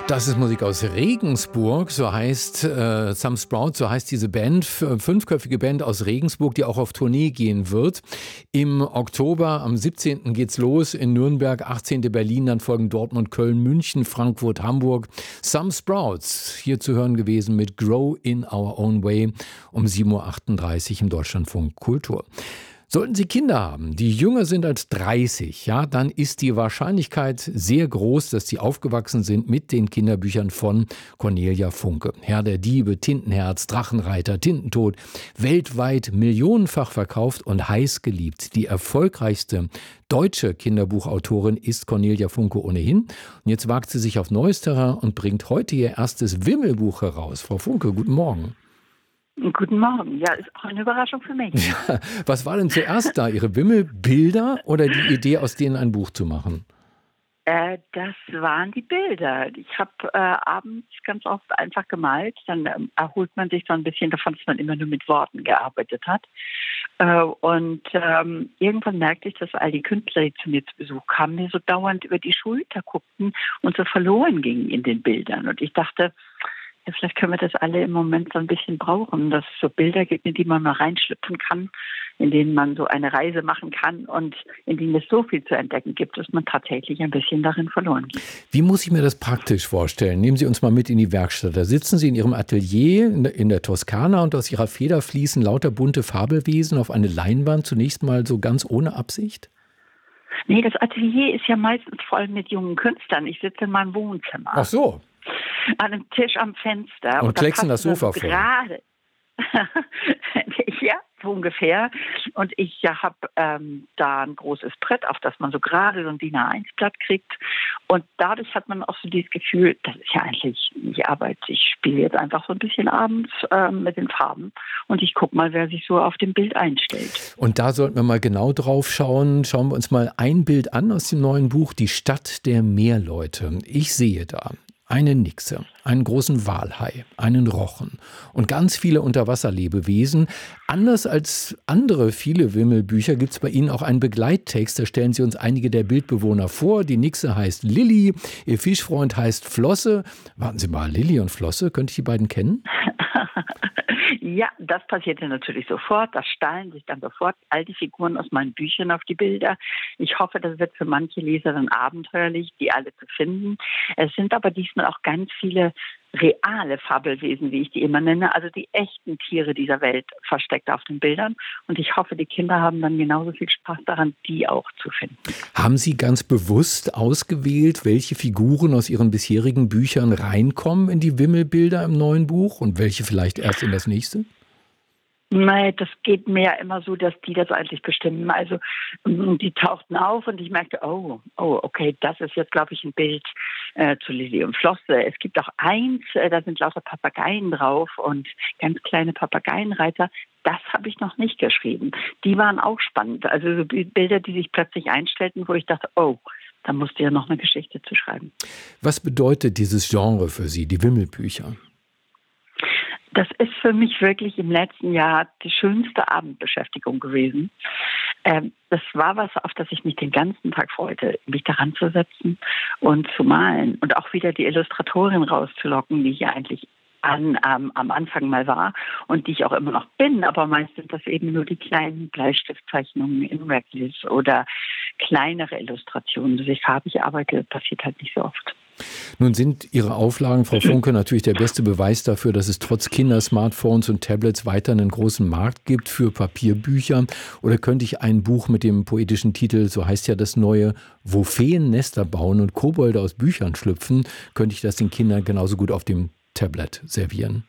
Das ist Musik aus Regensburg, so heißt Some Sprout, so heißt diese Band, fünfköpfige Band aus Regensburg, die auch auf Tournee gehen wird. Im Oktober, am 17. geht's los in Nürnberg, 18. Berlin, dann folgen Dortmund, Köln, München, Frankfurt, Hamburg. Some Sprouts, hier zu hören gewesen mit Grow in Our Own Way um 7.38 Uhr im Deutschlandfunk Kultur. Sollten Sie Kinder haben, die jünger sind als 30, ja, dann ist die Wahrscheinlichkeit sehr groß, dass sie aufgewachsen sind mit den Kinderbüchern von Cornelia Funke. Herr der Diebe, Tintenherz, Drachenreiter, Tintentod, weltweit millionenfach verkauft und heiß geliebt. Die erfolgreichste deutsche Kinderbuchautorin ist Cornelia Funke ohnehin. Und jetzt wagt sie sich auf neues Terrain und bringt heute ihr erstes Wimmelbuch heraus. Frau Funke, guten Morgen. Guten Morgen. Ja, ist auch eine Überraschung für mich. Ja, was war denn zuerst da? Ihre Wimmelbilder oder die Idee, aus denen ein Buch zu machen? Das waren die Bilder. Ich habe abends ganz oft einfach gemalt. Dann erholt man sich so ein bisschen davon, dass man immer nur mit Worten gearbeitet hat. Irgendwann merkte ich, dass all die Künstler, die zu mir zu Besuch kamen, mir so dauernd über die Schulter guckten und so verloren gingen in den Bildern. Und ich dachte, ja, vielleicht können wir das alle im Moment so ein bisschen brauchen, dass es so Bilder gibt, in die man mal reinschlüpfen kann, in denen man so eine Reise machen kann und in denen es so viel zu entdecken gibt, dass man tatsächlich ein bisschen darin verloren geht. Wie muss ich mir das praktisch vorstellen? Nehmen Sie uns mal mit in die Werkstatt. Da sitzen Sie in Ihrem Atelier in der Toskana und aus Ihrer Feder fließen lauter bunte Fabelwesen auf eine Leinwand, zunächst mal so ganz ohne Absicht? Nee, das Atelier ist ja meistens voll mit jungen Künstlern. Ich sitze in meinem Wohnzimmer. Ach so. An einem Tisch am Fenster. Und klecksen das Sofa voll. Gerade. Ja, so ungefähr. Und ich habe da ein großes Brett, auf das man so gerade so ein DIN A1-Blatt kriegt. Und dadurch hat man auch so dieses Gefühl, das ist ja eigentlich nicht Arbeit. Ich spiele jetzt einfach so ein bisschen abends mit den Farben und ich gucke mal, wer sich so auf dem Bild einstellt. Und da sollten wir mal genau drauf schauen. Schauen wir uns mal ein Bild an aus dem neuen Buch, Die Stadt der Meerleute. Ich sehe da eine Nixe, einen großen Walhai, einen Rochen und ganz viele Unterwasserlebewesen. Anders als andere viele Wimmelbücher gibt es bei Ihnen auch einen Begleittext. Da stellen Sie uns einige der Bildbewohner vor. Die Nixe heißt Lilli, ihr Fischfreund heißt Flosse. Warten Sie mal, Lilli und Flosse, könnte ich die beiden kennen? Ja, das passierte natürlich sofort. Da stahlen sich dann sofort all die Figuren aus meinen Büchern auf die Bilder. Ich hoffe, das wird für manche Leser dann abenteuerlich, die alle zu finden. Es sind aber diesmal auch ganz viele reale Fabelwesen, wie ich die immer nenne, also die echten Tiere dieser Welt versteckt auf den Bildern. Und ich hoffe, die Kinder haben dann genauso viel Spaß daran, die auch zu finden. Haben Sie ganz bewusst ausgewählt, welche Figuren aus Ihren bisherigen Büchern reinkommen in die Wimmelbilder im neuen Buch und welche vielleicht erst in das nächste? Nein, das geht mir ja immer so, dass die das eigentlich bestimmen. Also die tauchten auf und ich merkte, oh, okay, das ist jetzt, glaube ich, ein Bild zu Lilli und Flosse. Es gibt auch eins, da sind lauter Papageien drauf und ganz kleine Papageienreiter. Das habe ich noch nicht geschrieben. Die waren auch spannend. Also so Bilder, die sich plötzlich einstellten, wo ich dachte, oh, da musst du ja noch eine Geschichte zu schreiben. Was bedeutet dieses Genre für Sie, die Wimmelbücher? Das ist für mich wirklich im letzten Jahr die schönste Abendbeschäftigung gewesen. Das war was, auf das ich mich den ganzen Tag freute, mich daran zu setzen und zu malen und auch wieder die Illustratorin rauszulocken, die ich ja eigentlich am Anfang mal war und die ich auch immer noch bin, aber meist sind das eben nur die kleinen Bleistiftzeichnungen in Reckless oder kleinere Illustrationen. Dass ich farbig arbeite, passiert halt nicht so oft. Nun sind Ihre Auflagen, Frau Funke, natürlich der beste Beweis dafür, dass es trotz Kinder-Smartphones und Tablets weiter einen großen Markt gibt für Papierbücher. Oder könnte ich ein Buch mit dem poetischen Titel, so heißt ja das neue, Wo Feen Nester bauen und Kobolde aus Büchern schlüpfen, könnte ich das den Kindern genauso gut auf dem Tablet servieren?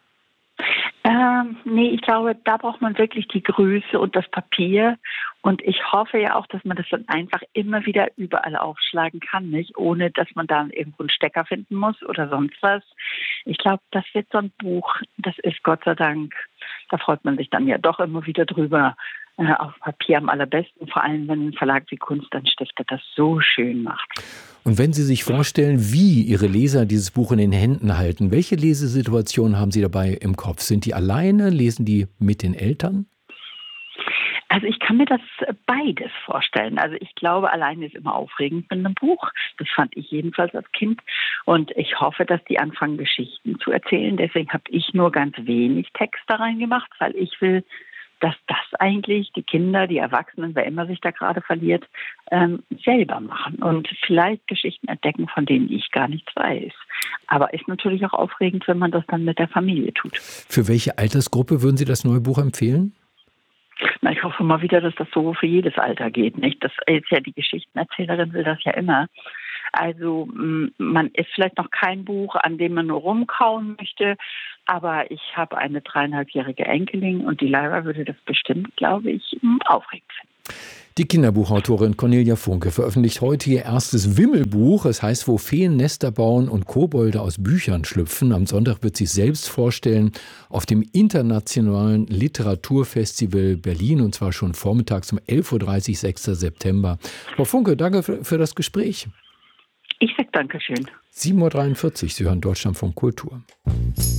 Nee, ich glaube, da braucht man wirklich die Größe und das Papier. Und ich hoffe ja auch, dass man das dann einfach immer wieder überall aufschlagen kann, nicht? Ohne dass man dann irgendwo einen Stecker finden muss oder sonst was. Ich glaube, das wird so ein Buch, das ist Gott sei Dank, da freut man sich dann ja doch immer wieder drüber. Auf Papier am allerbesten, vor allem wenn ein Verlag wie Kunst und Stifter das so schön macht. Und wenn Sie sich vorstellen, wie Ihre Leser dieses Buch in den Händen halten, welche Lesesituationen haben Sie dabei im Kopf? Sind die alleine? Lesen die mit den Eltern? Also ich kann mir das beides vorstellen. Also ich glaube, alleine ist immer aufregend mit einem Buch. Das fand ich jedenfalls als Kind. Und ich hoffe, dass die anfangen, Geschichten zu erzählen. Deswegen habe ich nur ganz wenig Text da reingemacht, weil ich will, dass das eigentlich die Kinder, die Erwachsenen, wer immer sich da gerade verliert, selber machen und vielleicht Geschichten entdecken, von denen ich gar nichts weiß. Aber ist natürlich auch aufregend, wenn man das dann mit der Familie tut. Für welche Altersgruppe würden Sie das neue Buch empfehlen? Na, ich hoffe mal wieder, dass das so für jedes Alter geht, nicht? Das ist ja die Geschichtenerzählerin will das ja immer. Also man ist vielleicht noch kein Buch, an dem man nur rumkauen möchte, aber ich habe eine 3,5-jährige Enkelin und die Lyra würde das bestimmt, glaube ich, aufregend finden. Die Kinderbuchautorin Cornelia Funke veröffentlicht heute ihr erstes Wimmelbuch. Es heißt, wo Feen Nester bauen und Kobolde aus Büchern schlüpfen. Am Sonntag wird sie es selbst vorstellen auf dem Internationalen Literaturfestival Berlin und zwar schon vormittags um 11.30 Uhr, 6. September. Frau Funke, danke für das Gespräch. Ich sage Dankeschön. 7.43 Uhr, Sie hören Deutschlandfunk Kultur.